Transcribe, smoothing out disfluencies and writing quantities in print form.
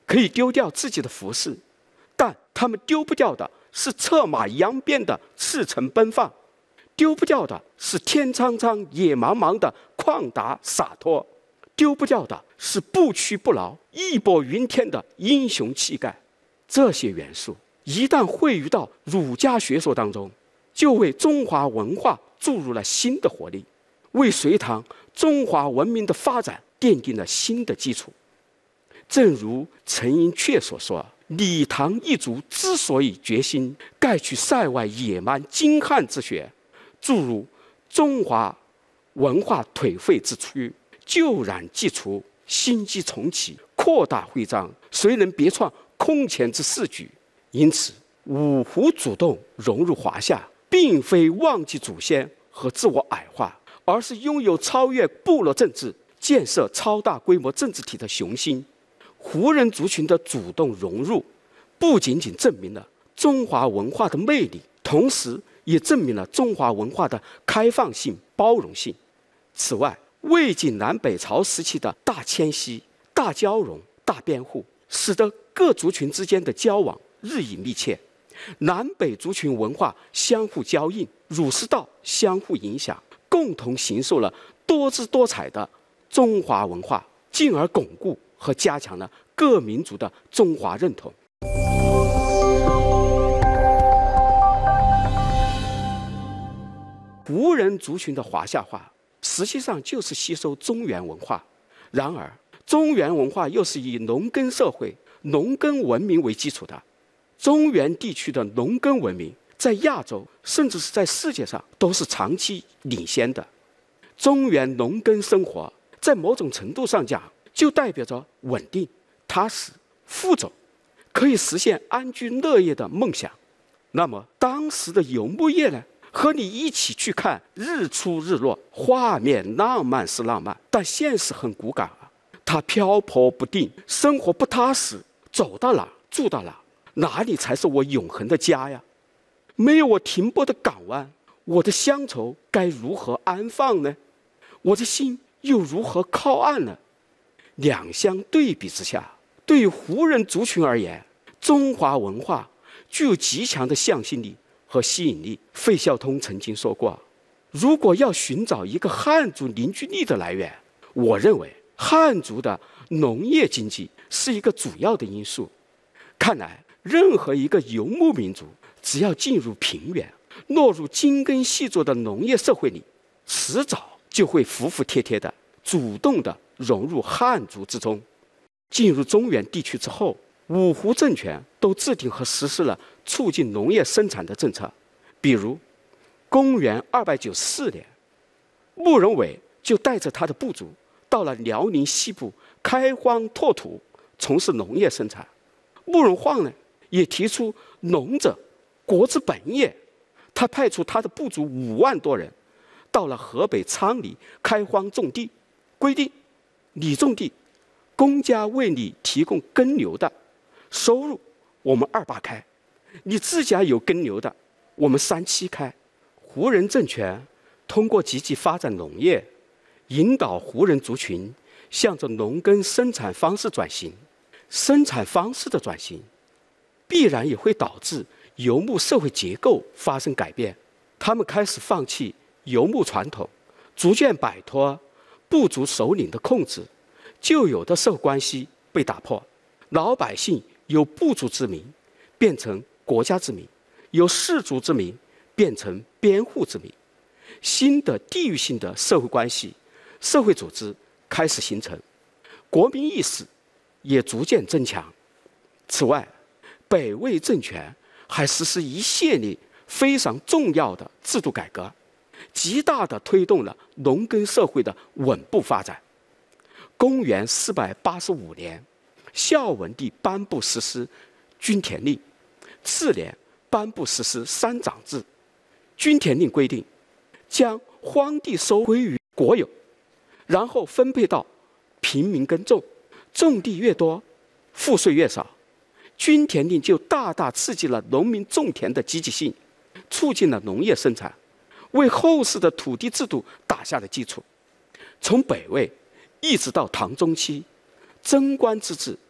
可以丢掉自己的服饰，但他们丢不掉的是策马扬鞭的赤诚奔放，丢不掉的是天苍苍野茫茫的旷达洒脱，丢不掉的是不屈不挠义薄云天的英雄气概。这些元素一旦汇于到儒家学说当中，就为中华文化注入了新的活力，为隋唐中华文明的发展奠定了新的基础。正如陈寅恪所说，李唐一族之所以决心盖取塞外野蛮精悍之学，注入中华文化颓废之躯，旧染既除，新机重启，扩大徽章，谁能别创空前之世举？因此五胡主动融入华夏，并非忘记祖先和自我矮化，而是拥有超越部落政治、建设超大规模政治体的雄心。胡人族群的主动融入，不仅仅证明了中华文化的魅力，同时也证明了中华文化的开放性、包容性。此外，魏晋南北朝时期的大迁徙、大交融、大编户，使得各族群之间的交往日益密切，南北族群文化相互交映，儒释道相互影响，共同形塑了多姿多彩的中华文化，进而巩固和加强了各民族的中华认同。胡人族群的华夏化实际上就是吸收中原文化，然而中原文化又是以农耕社会、农耕文明为基础的。中原地区的农耕文明在亚洲甚至是在世界上都是长期领先的。中原农耕生活在某种程度上讲就代表着稳定、踏实、富足，可以实现安居乐业的梦想。那么当时的游牧业呢，和你一起去看日出日落，画面浪漫是浪漫，但现实很骨感啊，它漂泊不定，生活不踏实，走到哪住到哪，哪里才是我永恒的家呀？没有我停泊的港湾，我的乡愁该如何安放呢？我的心又如何靠岸呢？两相对比之下，对于胡人族群而言，中华文化具有极强的向心力和吸引力。费孝通曾经说过，如果要寻找一个汉族凝聚力的来源，我认为汉族的农业经济是一个主要的因素。看来任何一个游牧民族只要进入平原，落入精耕细作的农业社会里，迟早就会服服帖帖的主动的融入汉族之中。进入中原地区之后，五胡政权都制定和实施了促进农业生产的政策。比如公元294年，慕容伟就带着他的部族到了辽宁西部开荒拓土，从事农业生产。慕容晃呢，也提出农者国之本业，他派出他的部族5万多人到了河北昌黎开荒种地，规定你种地，公家为你提供耕牛的收入我们2/8开，你自家有耕牛的我们3/7开。胡人政权通过积极发展农业，引导胡人族群向着农耕生产方式转型。生产方式的转型必然也会导致游牧社会结构发生改变，他们开始放弃游牧传统，逐渐摆脱部族首领的控制，旧有的社会关系被打破，老百姓由部族之民变成国家之民，由氏族之民变成编户之民，新的地域性的社会关系、社会组织开始形成，国民意识也逐渐增强。此外，北魏政权还实施一系列非常重要的制度改革，极大地推动了农耕社会的稳步发展。公元485年，孝文帝颁布实施均田令，次年颁布实施3长制。均田令规定，将荒地收归于国有，然后分配到平民耕种，种地越多，赋税越少。均田令就大大刺激了农民种田的积极性，促进了农业生产，为后世的土地制度打下了基础。从北魏一直到唐中期，贞观之治